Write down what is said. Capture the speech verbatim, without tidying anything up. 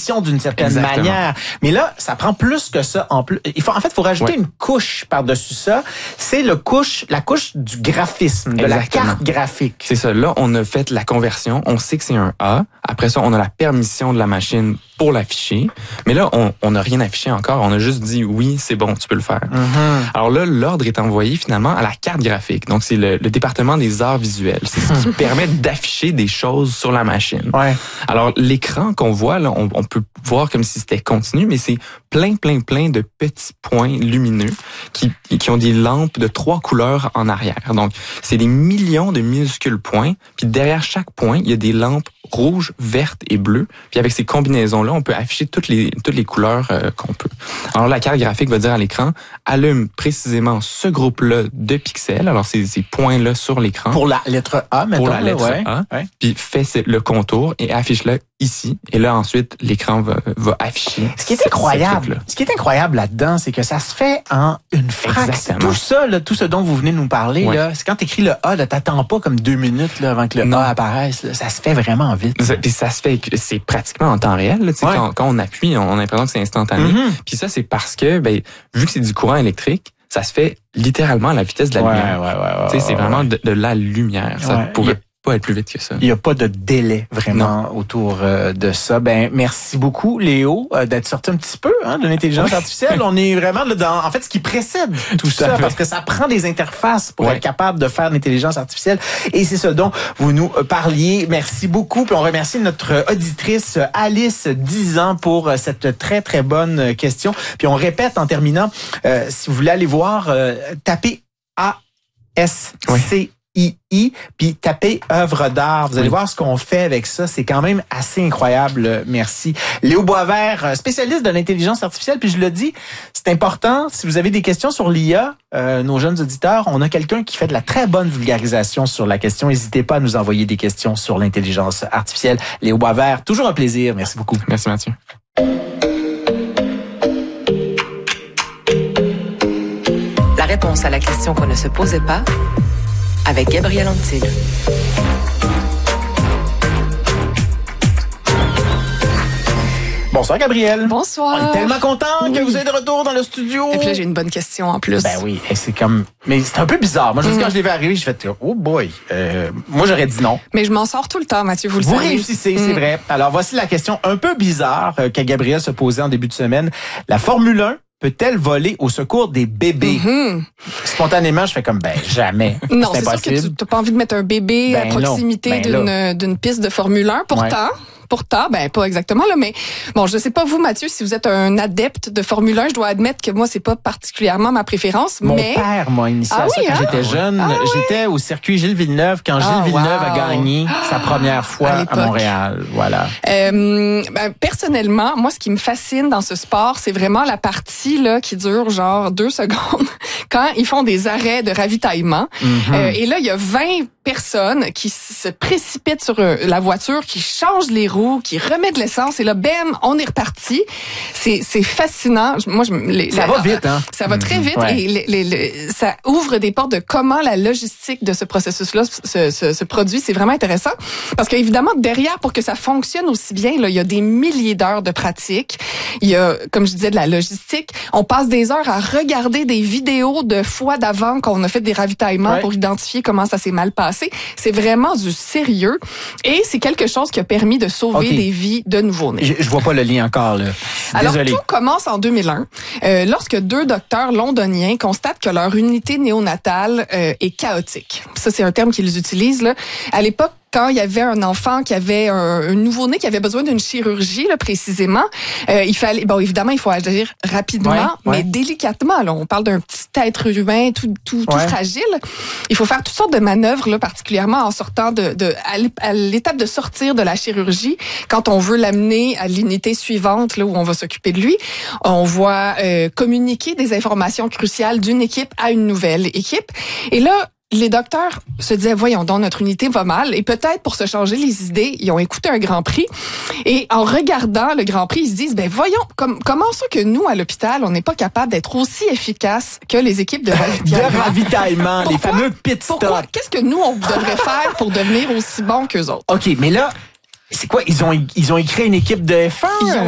définition d'une certaine Exactement. manière. Mais là, ça prend plus que ça. En plus, il faut, en fait, il faut rajouter ouais. une couche par-dessus ça. C'est le couche, la couche du graphisme, de Exactement. la carte graphique. C'est ça. Là, on a fait la conversion. On sait que c'est un A. Après ça, on a la permission de la machine pour l'afficher. Mais là, on n'a rien affiché encore. On a juste dit oui, c'est bon, tu peux le faire. Mm-hmm. Alors là, l'ordre est envoyé finalement à la carte graphique. Donc, c'est le, le département des arts visuels. C'est ce qui permet d'afficher des choses sur la machine. Ouais. Alors, l'écran qu'on voit, là, on, on peut voir comme si c'était continu, mais c'est plein, plein, plein de petits points lumineux qui, qui ont des lampes de trois couleurs en arrière. Donc, c'est des millions de minuscules points. Puis derrière chaque point, il y a des lampes rouges, vertes et bleues. Puis avec ces combinaisons-là, on peut afficher toutes les toutes les couleurs euh, qu'on peut. Alors la carte graphique va dire à l'écran, allume précisément ce groupe-là de pixels. Alors c'est ces points-là sur l'écran. Pour la lettre A, mettons. Pour la lettre ouais, A. Ouais. Puis fais le contour et affiche-le ici. Et là, ensuite, l'écran va, va afficher. Ce qui est incroyable, ce qui est incroyable là-dedans, c'est que ça se fait en une fraction. Tout ça, là, tout ce dont vous venez de nous parler, ouais. là, c'est quand tu écris le A, là, t'attends pas comme deux minutes là, avant que le non. A apparaisse. Là, ça se fait vraiment vite. Puis ça se fait, c'est pratiquement en temps réel. Là, ouais. quand, quand on appuie, on a l'impression que c'est instantané. Mm-hmm. Puis ça, c'est parce que, ben, vu que c'est du courant électrique, ça se fait littéralement à la vitesse de la ouais, lumière. Ouais, ouais, ouais, ouais, c'est ouais, vraiment ouais. De, de la lumière. Ça ouais. pourrait pas être plus vite que ça. Il n'y a pas de délai vraiment non. autour euh, de ça. Ben merci beaucoup Léo euh, d'être sorti un petit peu hein, de l'intelligence oui. artificielle. On est vraiment là, dans en fait ce qui précède tout ça parce que ça prend des interfaces pour ouais. être capable de faire l'intelligence artificielle et c'est ce dont vous nous parliez. Merci beaucoup. Puis on remercie notre auditrice Alice dix ans pour cette très très bonne question. Puis on répète en terminant euh, si vous voulez aller voir euh, tapez A S C I I, puis tapez œuvre d'art. Vous allez oui. voir ce qu'on fait avec ça. C'est quand même assez incroyable. Merci. Léo Boisvert, spécialiste de l'intelligence artificielle. Puis je le dis, c'est important. Si vous avez des questions sur l'I A, euh, nos jeunes auditeurs, on a quelqu'un qui fait de la très bonne vulgarisation sur la question. N'hésitez pas à nous envoyer des questions sur l'intelligence artificielle. Léo Boisvert, toujours un plaisir. Merci beaucoup. Merci Mathieu. La réponse à la question qu'on ne se posait pas avec Gabriel Antil. Bonsoir Gabriel. Bonsoir. On est tellement content oui. que vous êtes de retour dans le studio. Et puis là, j'ai une bonne question en plus. Ben oui, c'est comme... Mais c'est un peu bizarre. Moi, je mm. quand je l'ai vu arriver, j'ai fait « Oh boy! Euh, » Moi, j'aurais dit non. Mais je m'en sors tout le temps, Mathieu, vous le vous savez. Vous réussissez, mm. c'est vrai. Alors, voici la question un peu bizarre euh, que Gabriel se posait en début de semaine. La Formule un peut-elle voler au secours des bébés? Mm-hmm. Spontanément, je fais comme, ben, jamais. Non, c'est, c'est sûr que tu n'as pas envie de mettre un bébé ben à proximité ben d'une, d'une piste de Formule un. Pourtant... Ouais. Pourtant, ben pas exactement là, mais bon, je sais pas vous, Mathieu, si vous êtes un adepte de Formule un, je dois admettre que moi c'est pas particulièrement ma préférence. Mon mais... père m'a initié ah à ça oui, quand hein? j'étais jeune. Ah j'étais oui? au circuit Gilles Villeneuve quand ah, Gilles Villeneuve wow. a gagné sa première fois à, à Montréal. Voilà. Euh, ben, personnellement, moi, ce qui me fascine dans ce sport, c'est vraiment la partie là qui dure genre deux secondes quand ils font des arrêts de ravitaillement. Mm-hmm. Euh, et là, il y a vingt personnes qui se précipitent sur la voiture, qui changent les roues, qui remettent de l'essence et là, bam, on est reparti. C'est, c'est fascinant. Moi, je, les, ça la, va vite, hein? Ça va très vite ouais. et les, les, les, ça ouvre des portes de comment la logistique de ce processus-là se, se, se produit. C'est vraiment intéressant parce qu'évidemment, derrière, pour que ça fonctionne aussi bien, là, il y a des milliers d'heures de pratique. Il y a, comme je disais, de la logistique. On passe des heures à regarder des vidéos de fois d'avant qu'on a fait des ravitaillements ouais. pour identifier comment ça s'est mal passé. C'est vraiment du sérieux et c'est quelque chose qui a permis de sauver okay. des vies de nouveau-nés. Je, je vois pas le lien encore, là. Alors, Désolé. tout commence en deux mille un, euh, lorsque deux docteurs londoniens constatent que leur unité néonatale euh, est chaotique. Ça, c'est un terme qu'ils utilisent, là. À l'époque, quand il y avait un enfant qui avait un, un nouveau-né qui avait besoin d'une chirurgie, là, précisément, euh, il fallait, bon, évidemment, il faut agir rapidement, ouais, mais ouais. délicatement. Là, on parle d'un petit être humain tout, tout, tout ouais. fragile. Il faut faire toutes sortes de manœuvres, là, particulièrement en sortant de, de à l'étape de sortir de la chirurgie. Quand on veut l'amener à l'unité suivante, là, où on va s'occuper de lui, on va euh, communiquer des informations cruciales d'une équipe à une nouvelle équipe. Et là, les docteurs se disaient, voyons donc, notre unité va mal. Et peut-être pour se changer les idées, ils ont écouté un Grand Prix. Et en regardant le Grand Prix, ils se disent, ben voyons, com- comment ça que nous, à l'hôpital, on n'est pas capable d'être aussi efficace que les équipes de ravitaillement? De ravitaillement, les fameux pit stops. Pourquoi? Qu'est-ce que nous, on devrait faire pour devenir aussi bons qu'eux autres? OK, mais là, c'est quoi? Ils ont, ils ont écrit une équipe de F un? Ils ont